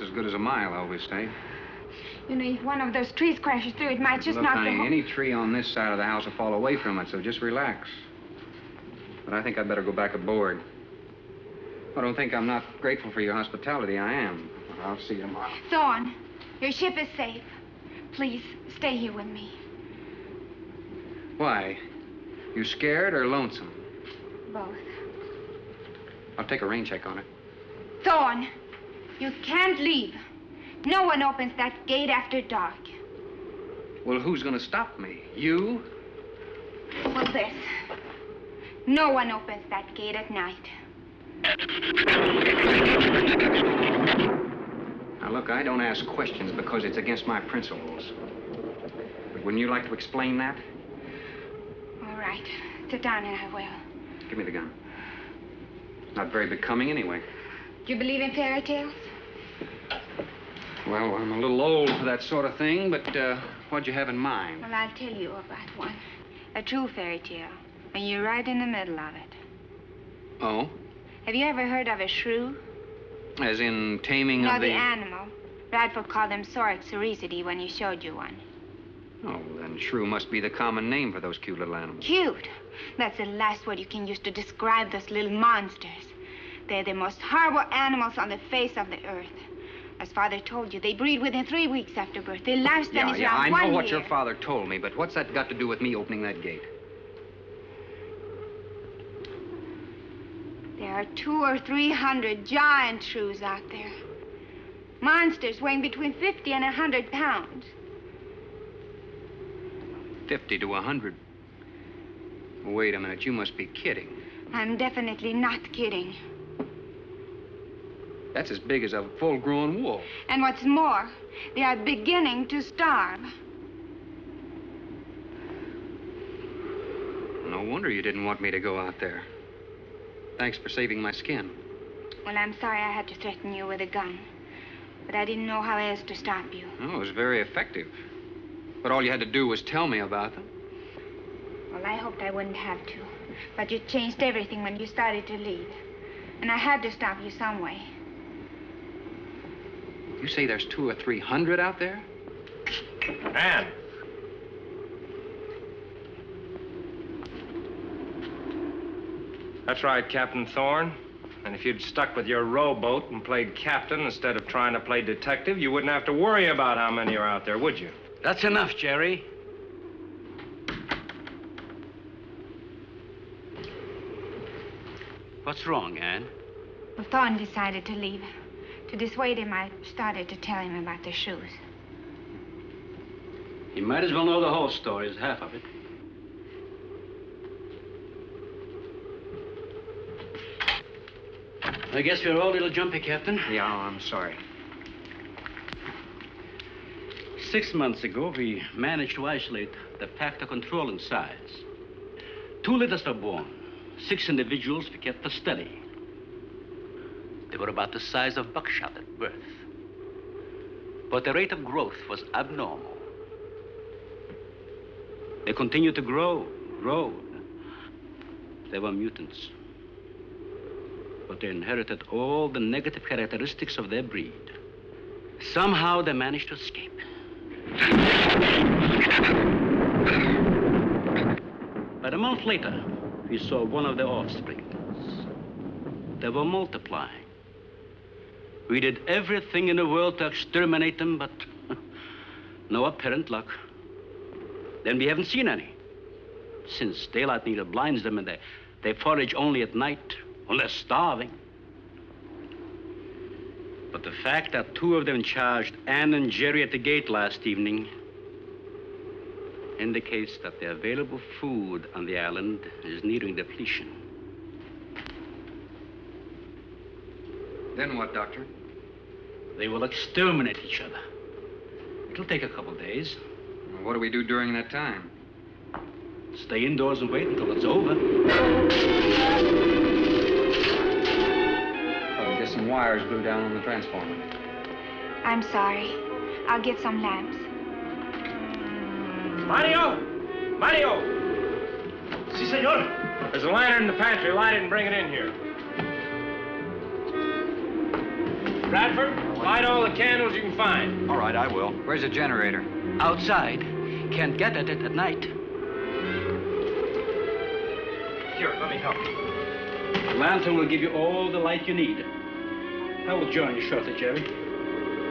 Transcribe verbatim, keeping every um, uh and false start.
as good as a mile, I always say. You know, if one of those trees crashes through, it might just Look, knock honey, the whole... any tree on this side of the house will fall away from it, so just relax. But I think I'd better go back aboard. I don't think I'm not grateful for your hospitality. I am. I'll see you tomorrow. Thorne, your ship is safe. Please, stay here with me. Why? You scared or lonesome? Both. I'll take a rain check on it. Thorne, you can't leave. No one opens that gate after dark. Well, who's gonna stop me? You? Well, this. No one opens that gate at night. Now, look, I don't ask questions because it's against my principles. But wouldn't you like to explain that? All right. Sit down and I will. Give me the gun. Not very becoming anyway. Do you believe in fairy tales? Well, I'm a little old for that sort of thing, but uh, what'd you have in mind? Well, I'll tell you about one. A true fairy tale. And you're right in the middle of it. Oh? Have you ever heard of a shrew? As in taming no, of the... the animal. Radford called them Sorix when he showed you one. Oh, then shrew must be the common name for those cute little animals. Cute? That's the last word you can use to describe those little monsters. They're the most horrible animals on the face of the earth. As Father told you, they breed within three weeks after birth. Their lifespan yeah, is yeah, around I one know what year. your father told me, but what's that got to do with me opening that gate? There are two or three hundred giant shrews out there. Monsters weighing between fifty and a hundred pounds. Fifty to a hundred. Wait a minute, you must be kidding. I'm definitely not kidding. That's as big as a full-grown wolf. And what's more, they are beginning to starve. No wonder you didn't want me to go out there. Thanks for saving my skin. Well, I'm sorry I had to threaten you with a gun. But I didn't know how else to stop you. Oh, it was very effective. But all you had to do was tell me about them. Well, I hoped I wouldn't have to. But you changed everything when you started to leave. And I had to stop you some way. You say there's two or three hundred out there? Anne. That's right, Captain Thorne. And if you'd stuck with your rowboat and played captain instead of trying to play detective, you wouldn't have to worry about how many are out there, would you? That's enough, Jerry. What's wrong, Anne? Well, Thorne decided to leave. To dissuade him, I started to tell him about the shoes. He might as well know the whole story as half of it. I guess we're all a little jumpy, Captain. Yeah, I'm sorry. Six months ago, we managed to isolate the factor controlling size. Two litters were born. Six individuals we kept for study. They were about the size of buckshot at birth. But the rate of growth was abnormal. They continued to grow, grow. They were mutants. But they inherited all the negative characteristics of their breed. Somehow they managed to escape. But a month later, we saw one of their offspring. They were multiplying. We did everything in the world to exterminate them, but no apparent luck. Then we haven't seen any. Since daylight neither blinds them and they, they forage only at night, when they're starving. But the fact that two of them charged Anne and Jerry at the gate last evening indicates that the available food on the island is nearing depletion. Then what, Doctor? They will exterminate each other. It'll take a couple days. Well, what do we do during that time? Stay indoors and wait until it's over. Oh, just some wires blew down on the transformer. I'm sorry. I'll get some lamps. Mario! Mario! Si, senor. There's a lantern in the pantry. Light it and bring it in here. Bradford, light all the candles you can find. All right, I will. Where's the generator? Outside. Can't get at it at night. Here, let me help you. The lantern will give you all the light you need. I will join you shortly, Jerry.